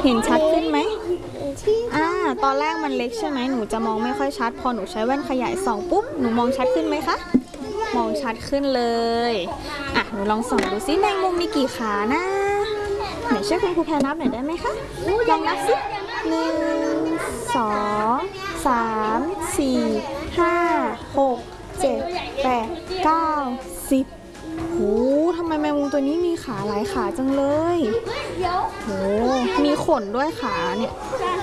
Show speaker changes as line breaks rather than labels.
เห็นชัดขึ้นไหมตอนแรกมันเล็กใช่ไหมหนูจะมองไม่ค่อยชัดพอหนูใช้แว่นขยายส่องปุ๊บหนูมองชัดขึ้นไหมคะมองชัดขึ้นเลยหนูลองส่องดูซิแมงมุมมีกี่ขานะไหนช่วยคุณครูแพรนับหน่อยได้ไหมคะลองนับสิ1 2 3 4 5 6 7 8 9 10โหทำไมแมงมุมตัวนี้มีขาหลายขาจังเลยโหมีขนด้วยขาเนี่ย